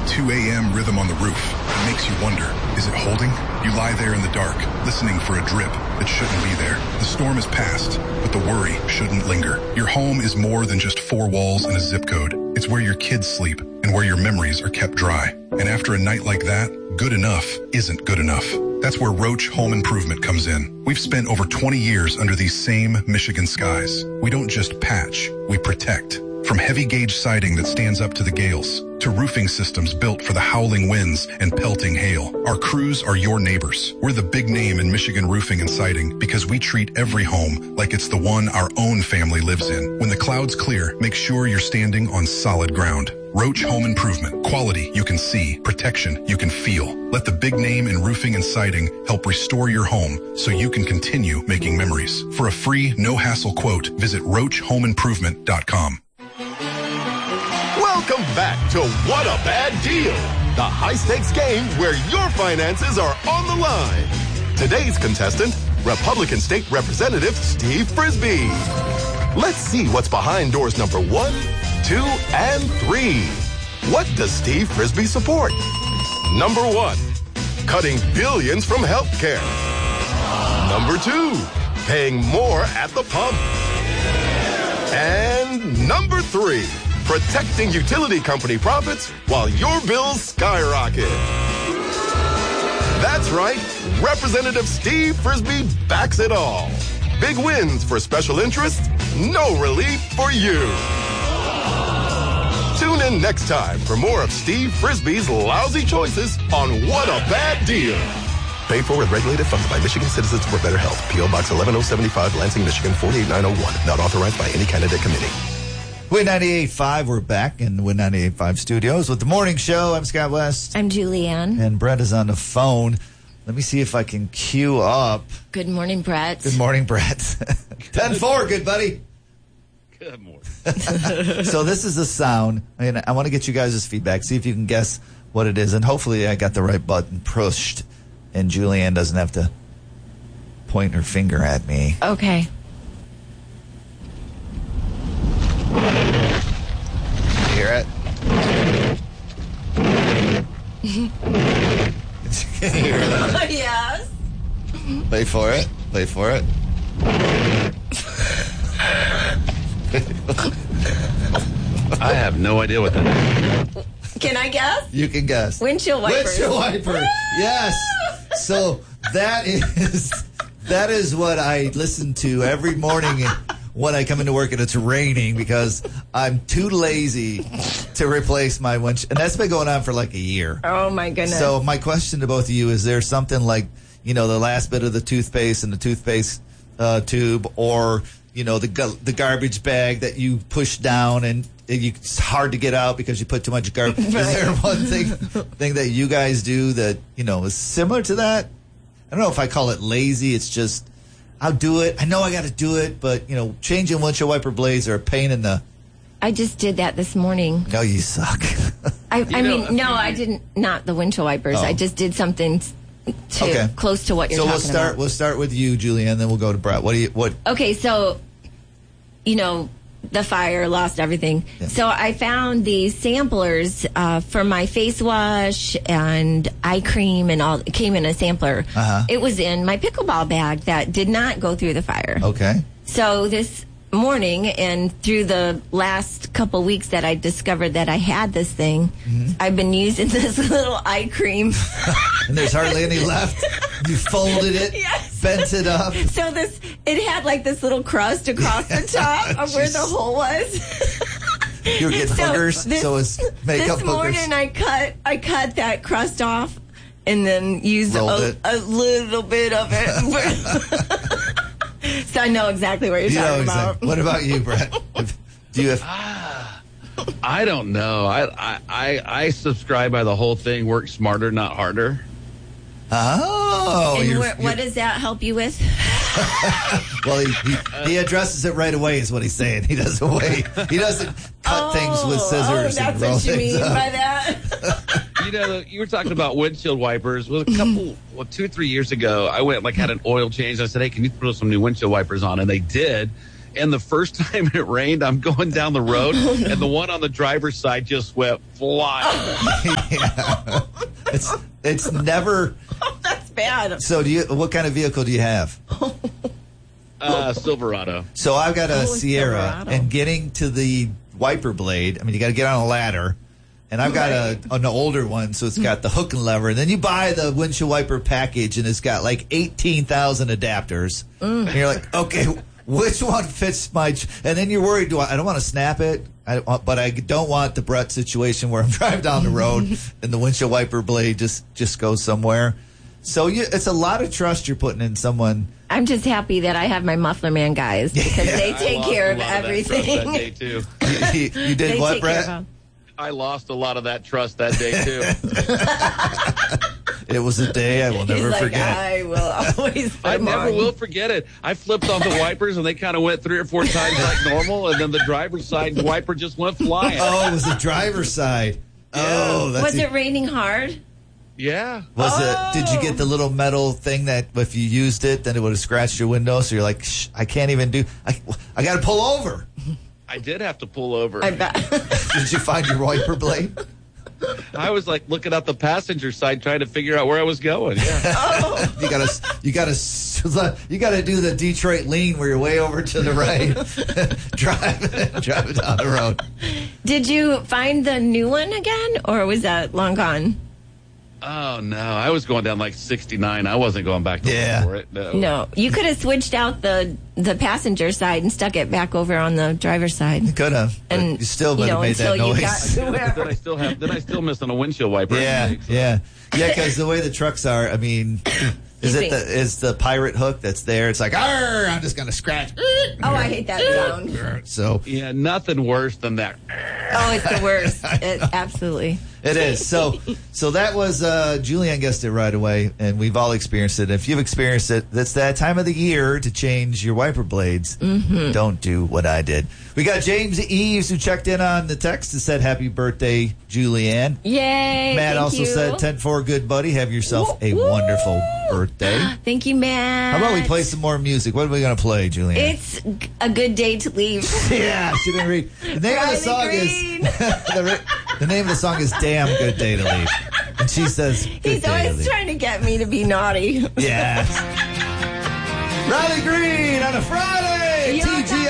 2 a.m. rhythm on the roof. It makes you wonder, is it holding? You lie there in the dark, listening for a drip that shouldn't be there. The storm is past, but the worry shouldn't linger. Your home is more than just 4 walls and a zip code. It's where your kids sleep and where your memories are kept dry. And after a night like that, good enough isn't good enough. That's where Roach Home Improvement comes in. We've spent over 20 years under these same Michigan skies. We don't just patch, we protect. From heavy gauge siding that stands up to the gales, to roofing systems built for the howling winds and pelting hail, our crews are your neighbors. We're the big name in Michigan roofing and siding because we treat every home like it's the one our own family lives in. When the clouds clear, make sure you're standing on solid ground. Roach Home Improvement. Quality you can see. Protection you can feel. Let the big name in roofing and siding help restore your home so you can continue making memories. For a free, no-hassle quote, visit RoachHomeImprovement.com. Welcome back to What a Bad Deal, the high-stakes game where your finances are on the line. Today's contestant, Republican State Representative Steve Frisbee. Let's see what's behind doors number 1, 2, and 3. What does Steve Frisbee support? Number 1, cutting billions from healthcare. Number 2, paying more at the pump. And number 3, protecting utility company profits while your bills skyrocket. That's right. Representative Steve Frisbee backs it all. Big wins for special interests, no relief for you. Tune in next time for more of Steve Frisbee's lousy choices on What a Bad Deal. Paid for with regulated funds by Michigan Citizens for Better Health. P.O. Box 11075, Lansing, Michigan 48901. Not authorized by any candidate committee. Win 98.5, we're back in the Win 98.5 studios with the morning show. I'm Scott West. I'm Julianne. And Brett is on the phone. Let me see if I can queue up. Good morning, Brett. Good morning, Brett. 10-4, good buddy. Good morning. So this is the sound. And I want to get you guys' feedback, see if you can guess what it is. And hopefully I got the right button pushed and Julianne doesn't have to point her finger at me. Okay. Hear it? Can you hear that? Yes. Wait for it. Wait for it. I have no idea what that is. Can I guess? You can guess. Windshield wipers. Windshield wiper. Yes. So that is what I listen to every morning when I come into work and it's raining because I'm too lazy to replace my windshield. And that's been going on for like a year. Oh, my goodness. So my question to both of you, is there something like, the last bit of the toothpaste in the toothpaste tube or, the garbage bag that you push down and it's hard to get out because you put too much garbage. Right. Is there one thing that you guys do that, is similar to that? I don't know if I call it lazy. It's just, I'll do it. I know I got to do it, but, changing windshield wiper blades are a pain in the... I just did that this morning. No, you suck. I didn't. Not the windshield wipers. Oh. I just did something close to what you're talking about. So we'll start with you, Julianne, then we'll go to Brett. What? Okay, so, the fire, lost everything. Yeah. So I found these samplers for my face wash and eye cream and all. It came in a sampler. Uh-huh. It was in my pickleball bag that did not go through the fire. Okay. So this morning and through the last couple weeks that I discovered that I had this thing, I've been using this little eye cream. And there's hardly any left. You folded it, yes. Bent it up. So it had like this little crust across the top of where the hole was. You were getting boogers, so it's makeup boogers. This morning I cut that crust off and then used a little bit of it. So I know exactly what you're talking about. What about you, Brett? Do you have... I don't know. I subscribe by the whole thing, work smarter, not harder. Oh. And what does that help you with? Well, he addresses it right away is what he's saying. He doesn't wait. He doesn't cut things with scissors. Oh, that's what you mean by that? You were talking about windshield wipers. Well, 2 or 3 years ago, I went had an oil change. I said, hey, can you throw some new windshield wipers on? And they did. And the first time it rained, I'm going down the road, and the one on the driver's side just went flying. Yeah. It's never. Oh, that's bad. So what kind of vehicle do you have? Silverado. So I've got a Oh, Sierra, Silverado. and getting to the wiper blade, I mean, you got to get on a ladder. And I've got an older one, so it's got the hook and lever. And then you buy the windshield wiper package, and it's got like 18,000 adapters. And you're like, okay, which one fits my... And then you're worried, I don't want to snap it, but I don't want the Brett situation where I'm driving down the road and the windshield wiper blade just goes somewhere. So it's a lot of trust you're putting in someone. I'm just happy that I have my Muffler Man guys because they take care of everything. That day too. You did They what, take care Brett? of I lost a lot of that trust that day too. It was a day I will never He's like, forget. I will always put I them never on. will forget it. I flipped on the wipers and they kind of went 3 or 4 times like normal, and then the driver's side wiper just went flying. Oh, it was the driver's side. Oh, that's Was it raining hard? Yeah. Did you get the little metal thing that if you used it, then it would have scratched your window? So you're like, shh, I can't even I got to pull over. I did have to pull over. I bet. Did you find your wiper blade? I was like looking out the passenger side trying to figure out where I was going. Yeah. You gotta do the Detroit lean where you're way over to the right, drive down the road. Did you find the new one again, or was that long gone? Oh no, I was going down like 69. I wasn't going back to Yeah. look for it. No. No, you could have switched out the passenger side and stuck it back over on the driver's side. You could have, but And you still would have made that until you noise. got to where- Did I still miss on a windshield wiper? Yeah, yeah. Because the way the trucks are, I mean, is the pirate hook that's there? It's like, "Arr, I'm just gonna scratch." Oh, I hate that sound. So Yeah, nothing worse than that. Oh, it's the worst. Absolutely. it is. So that was Julianne guessed it right away, and we've all experienced it. If you've experienced it, that's that time of the year to change your wiper blades. Mm-hmm. Don't do what I did. We got James Eves who checked in on the text and said, "Happy birthday, Julianne." Yay. Matt thank also you. said, 10-4, good buddy. Have yourself a wonderful birthday. Thank you, Matt. How about we play some more music? What are we going to play, Julianne? It's a good day to leave. Yeah, she didn't read. The name of the song Riley is the name of the song is "Damn Good Day to Leave," and she says, "Good He's day to always leave." trying to get me to be naughty. Yes. Riley Green on a Friday. You're TGIF.